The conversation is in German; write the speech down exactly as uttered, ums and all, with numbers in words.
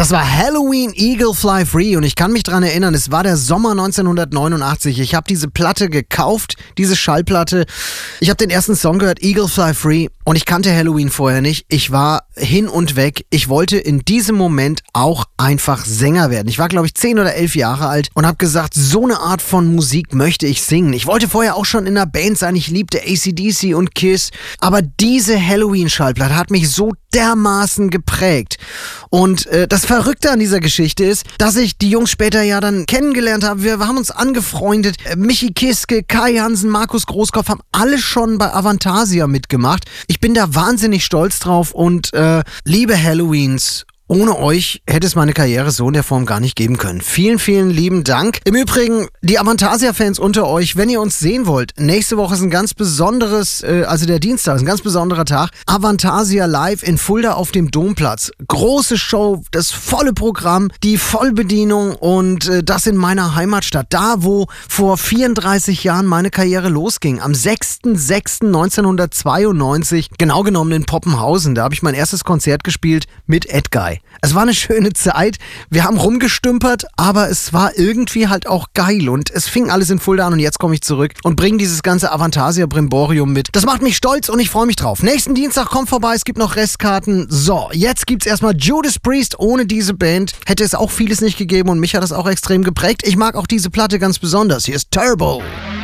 Das war Halloween Eagle Fly Free und ich kann mich dran erinnern, es war der Sommer neunzehnhundertneunundachtzig. Ich habe diese Platte gekauft, diese Schallplatte. Ich habe den ersten Song gehört, Eagle Fly Free, und ich kannte Halloween vorher nicht. Ich war hin und weg. Ich wollte in diesem Moment auch einfach Sänger werden. Ich war, glaube ich, zehn oder elf Jahre alt und habe gesagt, so eine Art von Musik möchte ich singen. Ich wollte vorher auch schon in einer Band sein. Ich liebte A C D C und Kiss. Aber diese Halloween-Schallplatte hat mich so dermaßen geprägt. Und äh, das Verrückte an dieser Geschichte ist, dass ich die Jungs später ja dann kennengelernt habe. Wir haben uns angefreundet. Äh, Michi Kiske, Kai Hansen, Markus Großkopf haben alle schon bei Avantasia mitgemacht. Ich bin da wahnsinnig stolz drauf und äh, liebe Halloweens. Ohne euch hätte es meine Karriere so in der Form gar nicht geben können. Vielen, vielen lieben Dank. Im Übrigen, die Avantasia-Fans unter euch, wenn ihr uns sehen wollt, nächste Woche ist ein ganz besonderes, äh, also der Dienstag ist ein ganz besonderer Tag. Avantasia live in Fulda auf dem Domplatz. Große Show, das volle Programm, die Vollbedienung und äh, das in meiner Heimatstadt. Da, wo vor vierunddreißig Jahren meine Karriere losging. Am sechster sechster neunzehnhundertzweiundneunzig, genau genommen in Poppenhausen. Da habe ich mein erstes Konzert gespielt mit Edguy. Es war eine schöne Zeit. Wir haben rumgestümpert, aber es war irgendwie halt auch geil. Und es fing alles in Fulda an und jetzt komme ich zurück und bringe dieses ganze Avantasia-Brimborium mit. Das macht mich stolz und ich freue mich drauf. Nächsten Dienstag kommt vorbei, es gibt noch Restkarten. So, jetzt gibt's erstmal Judas Priest. Ohne diese Band hätte es auch vieles nicht gegeben und mich hat das auch extrem geprägt. Ich mag auch diese Platte ganz besonders. Hier ist Turbo.